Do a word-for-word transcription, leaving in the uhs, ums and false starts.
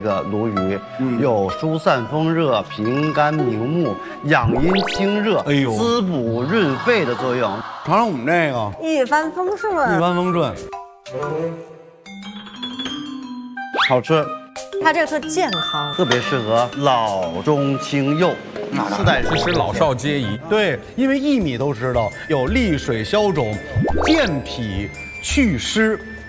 这个鲈鱼，有疏散风热、平肝明目、养阴清热、 哎呦滋补润肺的作用。尝尝我们这个， 一帆风顺， 一帆风顺， 好吃， 它这个特健康。 特别适合老中青幼四代人其实老少皆宜。 对，因为薏米都知道有利水消肿、健脾祛湿、